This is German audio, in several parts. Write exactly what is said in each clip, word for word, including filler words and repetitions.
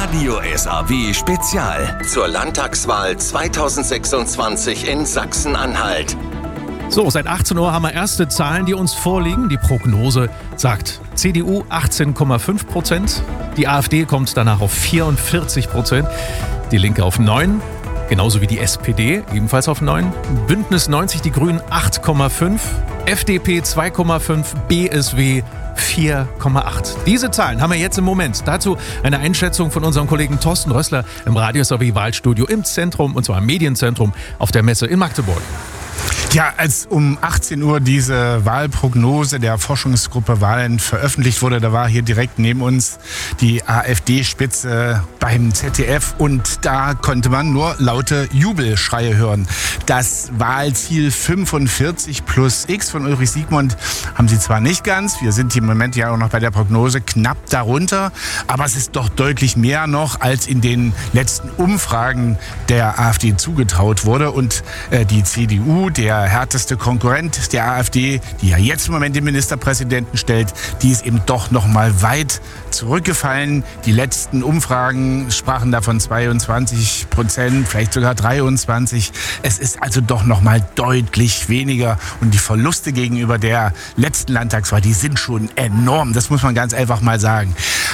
Radio S A W Spezial zur Landtagswahl zweitausendsechsundzwanzig in Sachsen-Anhalt. So, seit achtzehn Uhr haben wir erste Zahlen, die uns vorliegen. Die Prognose sagt C D U achtzehn Komma fünf Prozent, die AfD kommt danach auf vierundvierzig Prozent, die Linke auf neun, genauso wie die S P D, ebenfalls auf neun, Bündnis neunzig, die Grünen acht Komma fünf, F D P zwei Komma fünf, B S W vier Komma acht. Diese Zahlen haben wir jetzt im Moment. Dazu eine Einschätzung von unserem Kollegen Thorsten Rössler im Radio S A W Wahlstudio im Zentrum, und zwar im Medienzentrum auf der Messe in Magdeburg. Ja, als um achtzehn Uhr diese Wahlprognose der Forschungsgruppe Wahlen veröffentlicht wurde, da war hier direkt neben uns die AfD-Spitze beim Z D F und da konnte man nur laute Jubelschreie hören. Das Wahlziel fünfundvierzig plus X von Ulrich Siegmund haben sie zwar nicht ganz, wir sind im Moment ja auch noch bei der Prognose knapp darunter, aber es ist doch deutlich mehr noch, als in den letzten Umfragen der AfD zugetraut wurde, und äh, die C D U, der härteste Konkurrent der AfD, die ja jetzt im Moment den Ministerpräsidenten stellt, die ist eben doch noch mal weit zurückgefallen. Die letzten Umfragen sprachen davon zweiundzwanzig Prozent, vielleicht sogar dreiundzwanzig. Es ist also doch noch mal deutlich weniger, und die Verluste gegenüber der letzten Landtagswahl, die sind schon enorm. Das muss man ganz einfach mal sagen.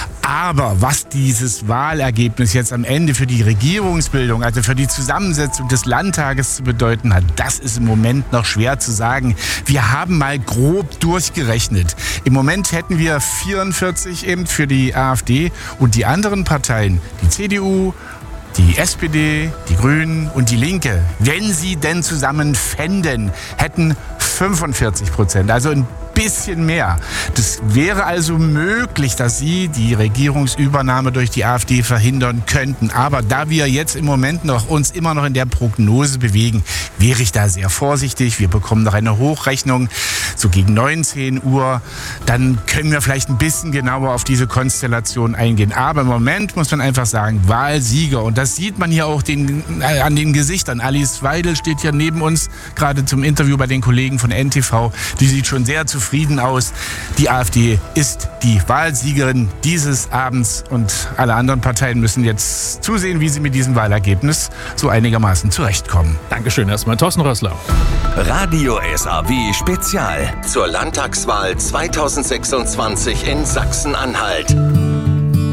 Aber was dieses Wahlergebnis jetzt am Ende für die Regierungsbildung, also für die Zusammensetzung des Landtages zu bedeuten hat, das ist im Moment noch schwer zu sagen. Wir haben mal grob durchgerechnet. Im Moment hätten wir vierundvierzig eben für die AfD, und die anderen Parteien, die C D U, die S P D, die Grünen und die Linke, wenn sie denn zusammen fänden, hätten fünfundvierzig Prozent, also ein bisschen mehr. Das wäre also möglich, dass sie die Regierungsübernahme durch die AfD verhindern könnten. Aber da wir jetzt im Moment noch uns immer noch in der Prognose bewegen, wäre ich da sehr vorsichtig. Wir bekommen noch eine Hochrechnung, so gegen neunzehn Uhr. Dann können wir vielleicht ein bisschen genauer auf diese Konstellation eingehen. Aber im Moment muss man einfach sagen, Wahlsieger. Und das sieht man hier auch den, äh, an den Gesichtern. Alice Weidel steht hier neben uns, gerade zum Interview bei den Kollegen von N T V. Die sieht schon sehr zufrieden Frieden aus. Die AfD ist die Wahlsiegerin dieses Abends, und alle anderen Parteien müssen jetzt zusehen, wie sie mit diesem Wahlergebnis so einigermaßen zurechtkommen. Dankeschön erstmal, Thorsten Rössler. Radio S A W Spezial zur Landtagswahl zweitausendsechsundzwanzig in Sachsen-Anhalt.